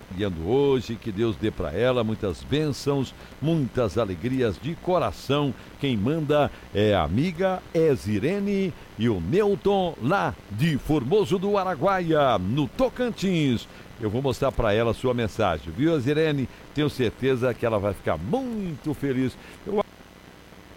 aniversariando hoje, que Deus dê para ela muitas bênçãos, muitas alegrias de coração. Quem manda é a amiga Zirene e o Newton, lá de Formoso do Araguaia, no Tocantins. Eu vou mostrar para ela a sua mensagem, viu, Zirene? Tenho certeza que ela vai ficar muito feliz. Eu